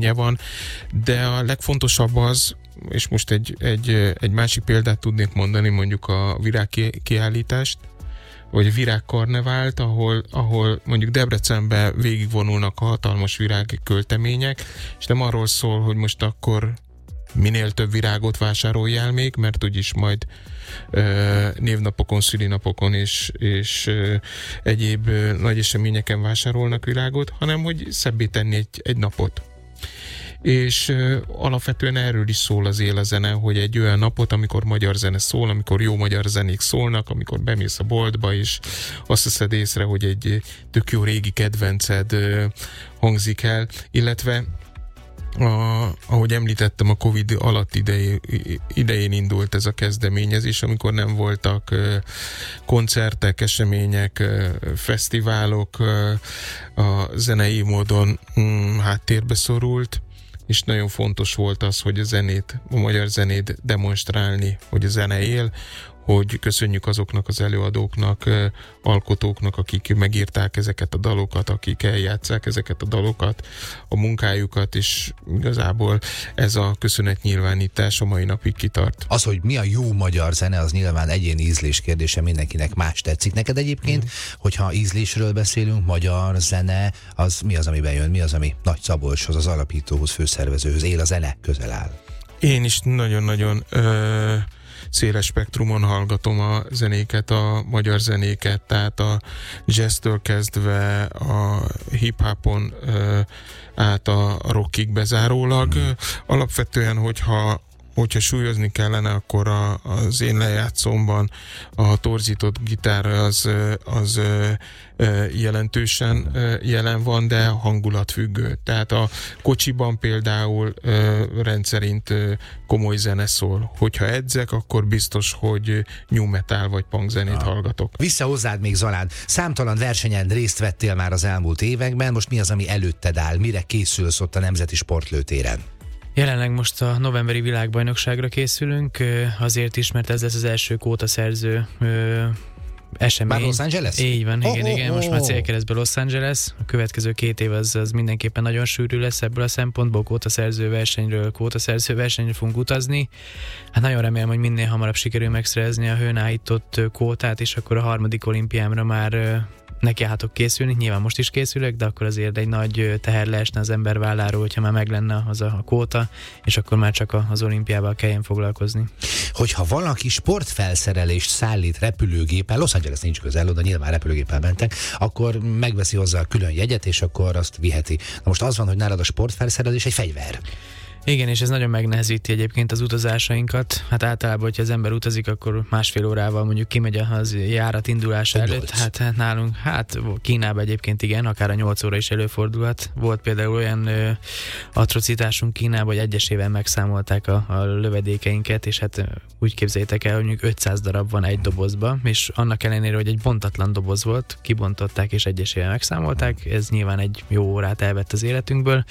van, de a legfontosabb az, és most egy másik példát tudnék mondani, mondjuk a virágkiállítást, vagy a virágkarnevált, ahol mondjuk Debrecenben végigvonulnak a hatalmas virágköltemények, és nem arról szól, hogy most akkor minél több virágot vásároljál még, mert úgyis majd névnapokon, szülinapokon és egyéb nagy eseményeken vásárolnak virágot, hanem hogy szebbé tenni egy napot. És alapvetően erről is szól az Él a zene, hogy egy olyan napot, amikor magyar zene szól, amikor jó magyar zenék szólnak, amikor bemész a boltba, és azt veszed észre, hogy egy tök jó régi kedvenced hangzik el, illetve ahogy említettem, a Covid alatt idején indult ez a kezdeményezés, amikor nem voltak koncertek, események, fesztiválok, a zenei módon háttérbe szorult, és nagyon fontos volt az, hogy a magyar zenét demonstrálni, hogy a zene él, hogy köszönjük azoknak az előadóknak, alkotóknak, akik megírták ezeket a dalokat, akik eljátszák ezeket a dalokat, a munkájukat, és igazából ez a köszönetnyilvánítás a mai napig kitart. Az, hogy mi a jó magyar zene, az nyilván egyéni ízlés kérdése, mindenkinek más tetszik. Neked egyébként, hogyha ízlésről beszélünk, magyar zene, az mi az, ami bejön? Mi az, ami Nagy Szabolcshoz, az alapítóhoz, főszervezőhöz, Él a zene közel áll? Én is nagyon-nagyon széles spektrumon hallgatom a zenéket, a magyar zenéket, tehát a jazztől kezdve a hip-hopon át a rockig bezárólag. Alapvetően, hogyha súlyozni kellene, akkor az én lejátszómban a torzított gitár az jelentősen jelen van, de hangulatfüggő. Tehát a kocsiban például rendszerint komoly zene szól. Hogyha edzek, akkor biztos, hogy new metal vagy punk zenét hallgatok. Vissza hozzád még, Zalán. Számtalan versenyen részt vettél már az elmúlt években, most mi az, ami előtted áll? Mire készülsz ott a Nemzeti Sportlőtéren? Jelenleg most a novemberi világbajnokságra készülünk, azért is, mert ez lesz az első kvótaszerző esemény. Már Los Angeles? Így van, igen. Most már célkeresztben Los Angeles. A következő 2 év az mindenképpen nagyon sűrű lesz ebből a szempontból. Kvótaszerző versenyről fogunk utazni. Hát nagyon remélem, hogy minél hamarabb sikerül megszerezni a hőn állított kvótát, és akkor a 3. olimpiámra már nekiállhatok készülni. Nyilván most is készülök, de akkor azért egy nagy teher leesne az ember válláról, hogyha már meg lenne az a kvóta, és akkor már csak az olimpiával kelljen foglalkozni. Hogyha valaki sportfelszerelést szállít repülőgéppel, Los Angeles nincs közel, oda nyilván repülőgéppel mentek, akkor megveszi hozzá a külön jegyet, és akkor azt viheti. Na most az van, hogy nálad a sportfelszerelés egy fegyver. Igen, és ez nagyon megnehezíti egyébként az utazásainkat. Hát általában, hogyha az ember utazik, akkor másfél órával mondjuk kimegy az járat indulása előtt. Hát nálunk, Kínában egyébként igen, akár a 8 óra is előfordulhat. Volt például olyan atrocitásunk Kínában, hogy egyesével megszámolták a lövedékeinket, és hát úgy képzeljétek el, hogy mondjuk 500 darab van egy dobozba, és annak ellenére, hogy egy bontatlan doboz volt, kibontották és egyesével megszámolták. Ez nyilván egy jó órát elvett az életünkből,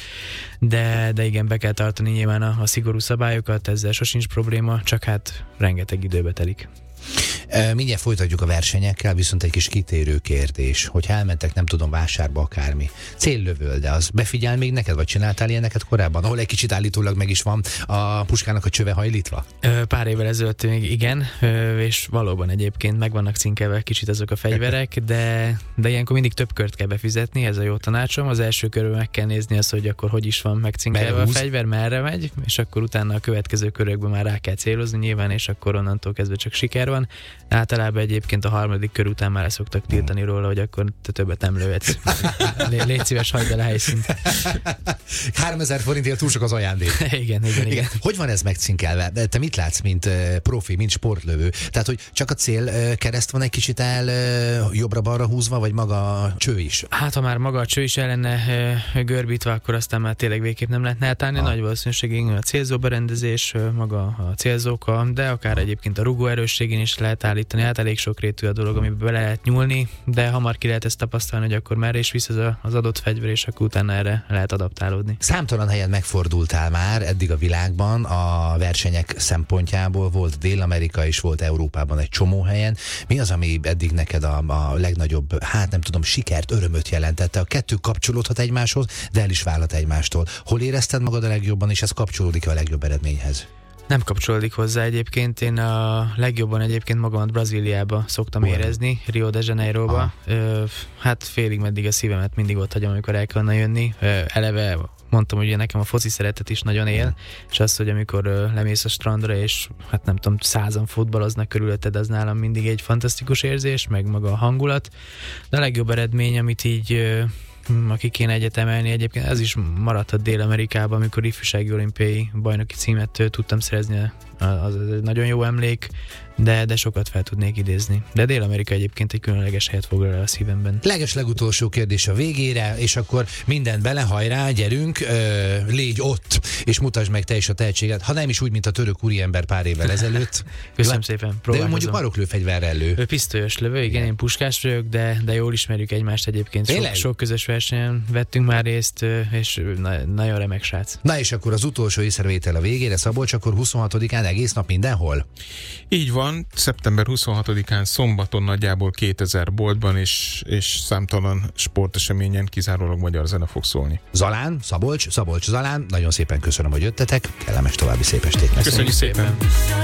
de igen, be kell tartani nyilván a szigorú szabályokat, ezzel sosincs probléma, csak hát rengeteg időbe telik. Mindjárt folytatjuk a versenyekkel, viszont egy kis kitérő kérdés. Hogyha elmentek, nem tudom, vásárba akármi. Céllövöl, de az befigyel még neked, vagy csináltál ilyeneket korábban? Ahol egy kicsit állítólag meg is van a puskának a csöve hajlítva? Pár évvel ezelőtt még igen, és valóban egyébként meg vannak cinkelve kicsit azok a fegyverek, de ilyenkor mindig több kört kell befizetni, ez a jó tanácsom. Az első körül meg kell nézni azt, hogy akkor hogy is van megcinkelve a fegyver, merre megy, és akkor utána a következő körökben már rá kell célozni nyilván, és akkor onnantól kezdve csak siker van. Általában egyébként a 3. kör után már szoktak tiltani róla, hogy akkor te többet nem lőhetsz. Légy szíves, hagyd el a helyszínt. 3000 forintért túl sok az ajándék. Igen. Hogy van ez megcinkelve? Te mit látsz, mint profi, mint sportlövő? Tehát, hogy csak a cél kereszt van egy kicsit jobbra-balra húzva, vagy maga a cső is? Hát, ha már maga a cső is el lenne görbítve, akkor aztán már tényleg végképp nem lehetne eltárni. Nagy valószínűség a célzó berendezés, maga a célzóka, de akár egyébként a rugó erősségén szintjén is lehet állítani. Hát elég sokrétű a dolog, amiben bele lehet nyúlni, de hamar ki lehet ezt tapasztalni, hogy akkor merre is visz az adott fegyver, és akkor utána erre lehet adaptálódni. Számtalan helyen megfordultál már eddig a világban a versenyek szempontjából, volt Dél-Amerika és volt Európában egy csomó helyen. Mi az, ami eddig neked a legnagyobb, hát nem tudom, sikert, örömöt jelentette? A kettő kapcsolódhat egymáshoz, de el is válhat egymástól. Hol érezted magad a legjobban, és ez kapcsolódik a legjobb eredményhez? Nem kapcsolódik hozzá egyébként. Én a legjobban egyébként magamat Brazíliába szoktam érezni, Rio de Janeiroba. Hát félig meddig a szívemet mindig ott hagyom, amikor el kellene jönni. Eleve mondtam, hogy nekem a foci szeretet is nagyon él, és az, hogy amikor lemész a strandra, és hát nem tudom, 100-an futballoznak körülötted, az nálam mindig egy fantasztikus érzés, meg maga a hangulat. De a legjobb eredmény, amit így aki kéne egyet emelni, egyébként ez is maradhat Dél-Amerikában, amikor ifjúsági olimpiai bajnoki címet tudtam szerezni, az egy nagyon jó emlék, de sokat fel tudnék idézni. De Dél-Amerika egyébként egy különleges helyet foglal el a szívemben. Legutolsó kérdés a végére, és akkor mindent bele, hajrá, gyerünk, légy ott, és mutasd meg te is a tehetséget, ha nem is úgy, mint a török úriember pár évvel ezelőtt. Köszönöm szépen, próbálkozom. De mondjuk maroklőfegyverrel lő. Ő pisztolyos lövő, igen, én puskás vagyok, de jól ismerjük egymást egyébként. Sok közös versenyen vettünk már részt, és nagyon remek srác. Na és akkor az utolsó észrevétel a végére, Szabolcs, akkor 26-án egész nap mindenhol? Így van, szeptember 26-án szombaton nagyjából 2000 boltban és számtalan sporteseményen kizárólag magyar zene fog szólni. Zalán, Szabolcs Zalán, nagyon szépen köszönöm, hogy jöttetek, kellemes további szép estét. Köszönjük szépen!